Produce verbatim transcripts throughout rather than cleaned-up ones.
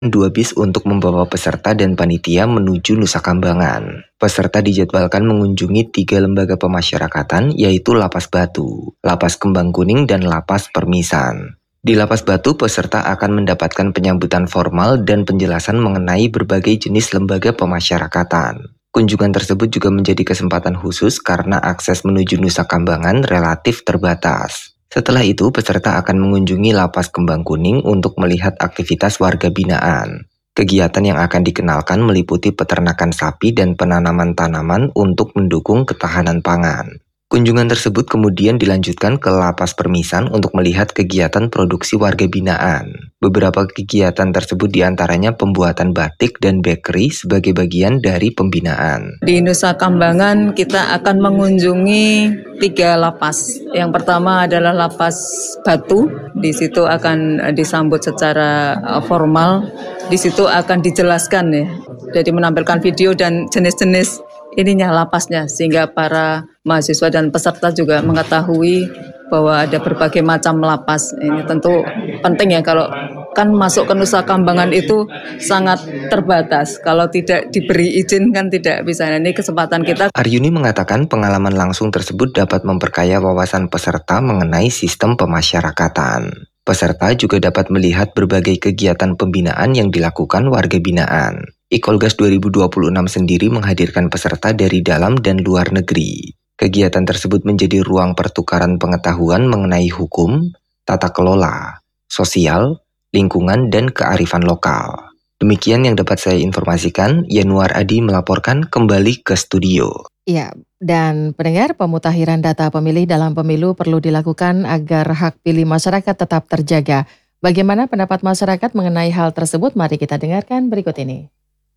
dua bis untuk membawa peserta dan panitia menuju Nusa Kambangan. Peserta dijadwalkan mengunjungi tiga lembaga pemasyarakatan, yaitu Lapas Batu, Lapas Kembang Kuning, dan Lapas Permisan. Di Lapas Batu, peserta akan mendapatkan penyambutan formal dan penjelasan mengenai berbagai jenis lembaga pemasyarakatan. Kunjungan tersebut juga menjadi kesempatan khusus karena akses menuju Nusa Kambangan relatif terbatas. Setelah itu, peserta akan mengunjungi Lapas Kembang Kuning untuk melihat aktivitas warga binaan. Kegiatan yang akan dikenalkan meliputi peternakan sapi dan penanaman tanaman untuk mendukung ketahanan pangan. Kunjungan tersebut kemudian dilanjutkan ke Lapas Permisan untuk melihat kegiatan produksi warga binaan. Beberapa kegiatan tersebut diantaranya pembuatan batik dan bakery sebagai bagian dari pembinaan. Di Nusa Kambangan kita akan mengunjungi tiga lapas. Yang pertama adalah Lapas Batu. Di situ akan disambut secara formal. Di situ akan dijelaskan ya. Jadi menampilkan video dan jenis-jenis ininya lapasnya, sehingga para mahasiswa dan peserta juga mengetahui bahwa ada berbagai macam lapas. Ini tentu penting ya, kalau kan masuk ke Nusa Kambangan itu sangat terbatas. Kalau tidak diberi izin kan tidak bisa. Nah, ini kesempatan kita. Aryuni mengatakan pengalaman langsung tersebut dapat memperkaya wawasan peserta mengenai sistem pemasyarakatan. Peserta juga dapat melihat berbagai kegiatan pembinaan yang dilakukan warga binaan. Ikolgas dua ribu dua puluh enam sendiri menghadirkan peserta dari dalam dan luar negeri. Kegiatan tersebut menjadi ruang pertukaran pengetahuan mengenai hukum, tata kelola, sosial, lingkungan, dan kearifan lokal. Demikian yang dapat saya informasikan. Yanuar Adi melaporkan kembali ke studio. Ya, dan pendengar, pemutakhiran data pemilih dalam pemilu perlu dilakukan agar hak pilih masyarakat tetap terjaga. Bagaimana pendapat masyarakat mengenai hal tersebut? Mari kita dengarkan berikut ini.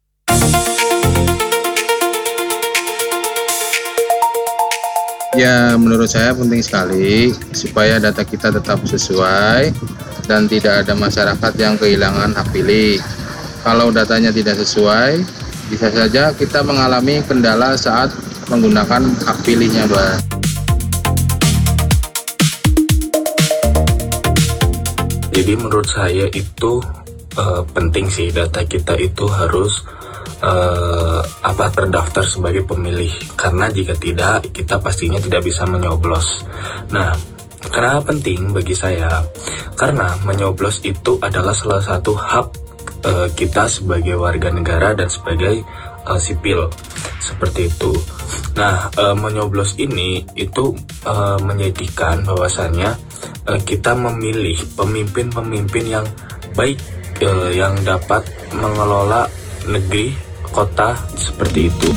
Ya, menurut saya penting sekali supaya data kita tetap sesuai dan tidak ada masyarakat yang kehilangan hak pilih. Kalau datanya tidak sesuai, bisa saja kita mengalami kendala saat menggunakan hak pilihnya, Mbak. Jadi menurut saya itu uh, penting sih, data kita itu harus Uh, apa terdaftar sebagai pemilih, karena jika tidak kita pastinya tidak bisa menyoblos. Nah, kenapa penting bagi saya? Karena menyoblos itu adalah salah satu hak uh, kita sebagai warga negara dan sebagai uh, sipil, seperti itu. Nah, uh, menyoblos ini itu uh, menjadikan bahwasannya uh, kita memilih pemimpin-pemimpin yang baik, uh, yang dapat mengelola negeri, kota, seperti itu.